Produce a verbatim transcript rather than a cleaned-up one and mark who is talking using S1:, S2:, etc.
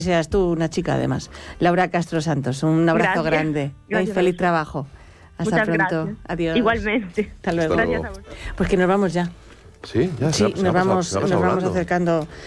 S1: seas tú una chica, además. Laura Castro Santos, un abrazo
S2: Gracias.
S1: grande.
S2: Gracias
S1: Y feliz trabajo. Hasta
S2: Muchas
S1: pronto.
S2: gracias.
S1: Adiós.
S2: Igualmente.
S1: Hasta luego.
S3: Hasta
S2: Gracias
S3: luego.
S2: a vosotros.
S1: Pues que nos vamos ya.
S3: Sí, ya
S1: Sí,
S3: se ha- se
S1: nos
S3: ha pasado-
S1: vamos,
S3: se ha
S1: nos
S3: pasado
S1: vamos
S3: volando.
S1: acercando